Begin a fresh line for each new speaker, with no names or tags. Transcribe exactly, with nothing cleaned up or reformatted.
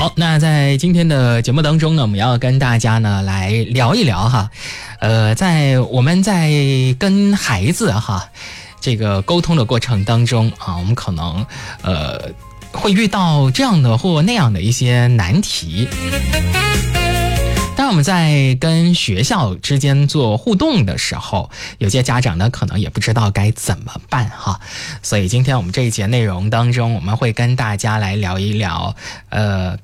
好，那在今天的节目当中呢，我们要跟大家呢来聊一聊哈，呃，在我们在跟孩子哈这个沟通的过程当中啊，我们可能呃会遇到这样的或那样的一些难题。当我们在跟学校之间做互动的时候，有些家长呢可能也不知道该怎么办哈，所以今天我们这一节内容当中，我们会跟大家来聊一聊，呃，